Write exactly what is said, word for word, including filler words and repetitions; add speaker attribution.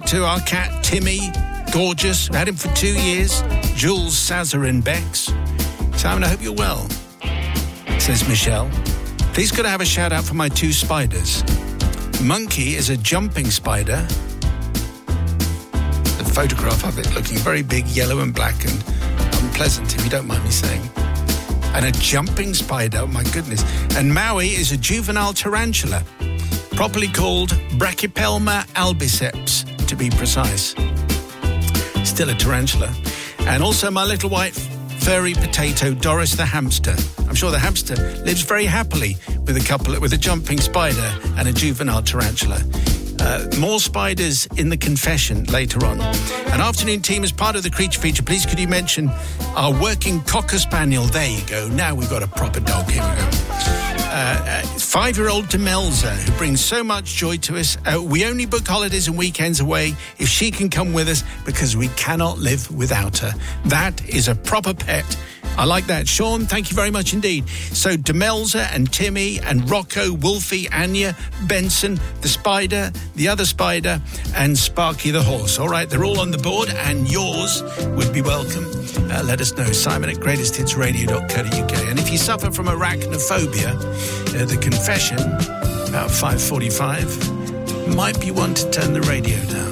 Speaker 1: to our cat, Timmy. Gorgeous. Had him for two years. Jules, Sazarin, Bex. Simon, I hope you're well, says Michelle. Please could I have a shout out for my two spiders. Monkey is a jumping spider. A photograph of it looking very big, yellow and black and unpleasant, if you don't mind me saying. And a jumping spider, oh my goodness. And Maui is a juvenile tarantula, properly called Brachypelma albiceps, to be precise. Still a tarantula. And also my little white furry potato, Doris the hamster. I'm sure the hamster lives very happily with a couple, with a jumping spider and a juvenile tarantula. Uh, more spiders in the confession later on. An afternoon team as part of the Creature Feature. Please could you mention our working Cocker Spaniel? There you go. Now we've got a proper dog. Here we go. Uh, uh, five-year-old Demelza, who brings so much joy to us. Uh, we only book holidays and weekends away if she can come with us because we cannot live without her. That is a proper pet. I like that. Sean, thank you very much indeed. So Demelza and Timmy and Rocco, Wolfie, Anya, Benson, the spider, the other spider, and Sparky the horse. All right, they're all on the board, and yours would be welcome. Uh, let us know. Simon at greatest hits radio dot co dot uk. And if you suffer from arachnophobia, uh, the confession, about five forty-five, might be one to turn the radio down.